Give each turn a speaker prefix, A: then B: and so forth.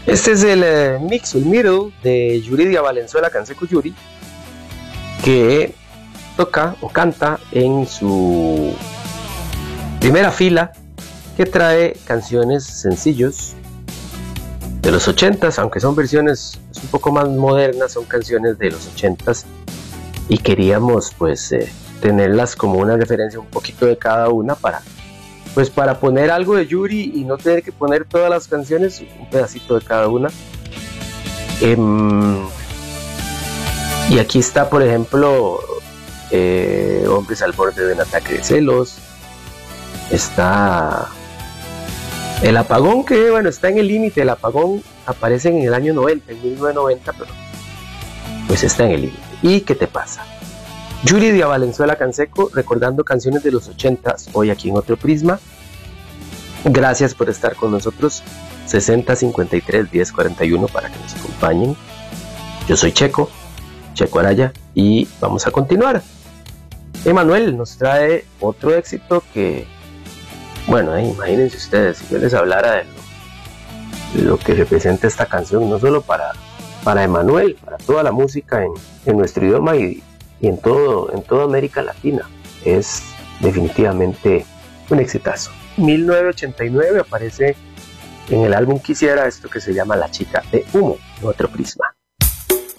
A: Este es el mix, el middle de Yuridia Valenzuela Canseco Yuri, que toca o canta en su primera fila, que trae canciones sencillos de los 80s, aunque son versiones un poco más modernas, son canciones de los 80s y queríamos pues tenerlas como una referencia, un poquito de cada una para poner algo de Yuri y no tener que poner todas las canciones, un pedacito de cada una. Y aquí está, por ejemplo, Hombres al borde de un ataque de celos. Está El apagón, que bueno, está en el límite. El apagón aparece en el año 90, en 1990, pero pues está en el límite. ¿Y qué te pasa? Yuridia Valenzuela Canseco, recordando canciones de los 80s, hoy aquí en Otro Prisma. Gracias por estar con nosotros. 60 53 10 41 para que nos acompañen. Yo soy Checo Araya, y vamos a continuar. Emanuel nos trae otro éxito que, bueno, imagínense ustedes, si yo les hablara de lo que representa esta canción, no solo para Emanuel, para toda la música en nuestro idioma y en toda América Latina. Es definitivamente un exitazo. 1989 aparece en el álbum Quisiera, esto que se llama La chica de humo, en Otro Prisma.